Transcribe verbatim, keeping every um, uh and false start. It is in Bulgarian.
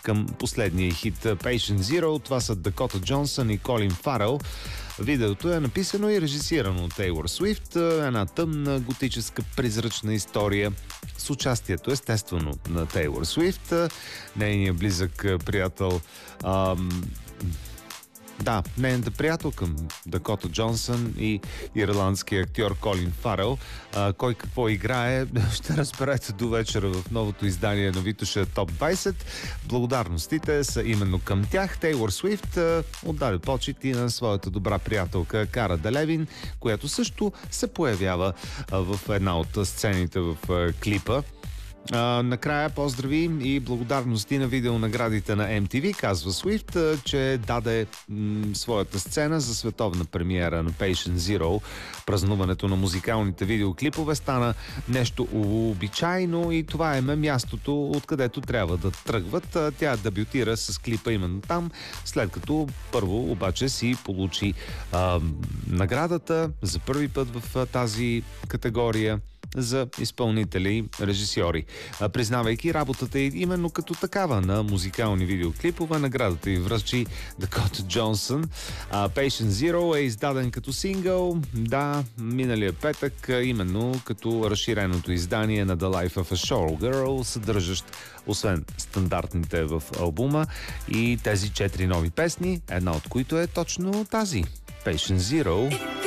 към последния хит Patient Zero. Това са Дакота Джонсън и Колин Фарел. Видеото е написано и режисирано от Тейлор Суифт. Една тъмна, готическа, призрачна история с участието, естествено, на Тейлор Суифт. Нейният близък приятел... Ам... Да, нейната приятелка Дакота Джонсън и ирландския актьор Колин Фарел. А, кой какво играе, ще разберете до вечера в новото издание на Витоша Топ двайсет. Благодарностите са именно към тях. Тейлор Суифт а, отдаде почет и на своята добра приятелка Кара Делевин, която също се появява а, в една от сцените в а, клипа. А, накрая поздрави и благодарности на видеонаградите на Ем Ти Ви, казва Суифт, че даде м, своята сцена за световна премиера на Patient Zero. Празнуването на музикалните видеоклипове стана нещо обичайно и това е мястото, откъдето трябва да тръгват. Тя дебютира с клипа именно там, след като първо обаче си получи а, наградата за първи път в тази категория за изпълнители и режисьори. Признавайки работата й именно като такава на музикални видеоклипове, наградата й връчи Дакота Джонсън. Patient Zero е издаден като сингъл, да, миналия петък, именно като разширеното издание на The Life of a Showgirl, съдържащ освен стандартните в албума и тези четири нови песни, една от които е точно тази Patient Zero.